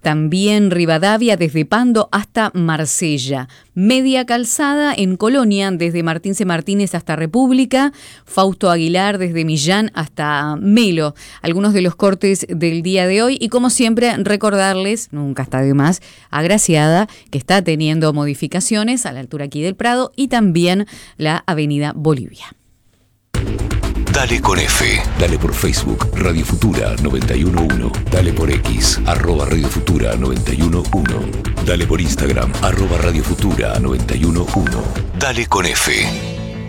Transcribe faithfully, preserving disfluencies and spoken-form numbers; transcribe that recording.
También Rivadavia desde Pando hasta Marsella. Media Calzada en Colonia desde Martín C. Martínez hasta República. Fausto Aguilar desde Millán hasta Melo. Algunos de los cortes del día de hoy. Y como siempre, recordarles, nunca está de más, Agraciada, que está teniendo modificaciones a la altura aquí del Prado, y también la Avenida Bolivia. Dale con F. Dale por Facebook, Radio Futura noventa y uno punto uno. Dale por X, arroba Radio Futura noventa y uno punto uno. Dale por Instagram, arroba Radio Futura noventa y uno punto uno. Dale con F.